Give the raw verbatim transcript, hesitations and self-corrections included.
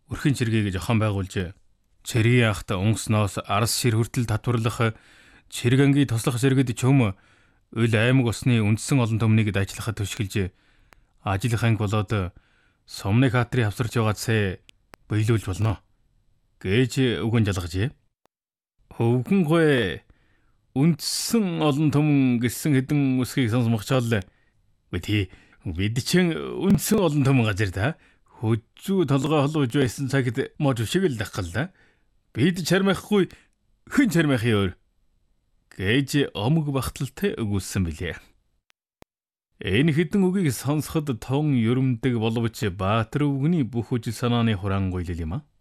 өрхөн чиргээ гэж ахаан байгуулж цэргийн ахт унгасноос арс шир хүртэл татварлах цэрэг ангийн тослох зэрэгд чөм өл аймаг усны үндсэн олон төмнийг дайчлахад төшгөлж ажил ханг болоод Сомны хаатрын авсарч байгаадсээ биелүүлж болно гэж үгэн жалгажээ. Өвгөн гой үндсэн олон төмөн гэсэн хэдэн үсгийг сонсмогчоол үгүй бид чинь үндсэн олон төмөн газар да хөзүү толгой холгож байсан цагт мод шиг л дахгалаа. Бид чармахгүй хэн чармахын өөр гэж омог багталтай өгүүлсэн билээ. Энэ хэдэн үгийг сонсоход тон ерөмдөг боловч Баатар өвгөний бүх үжил санааны хураан гойлол юм а.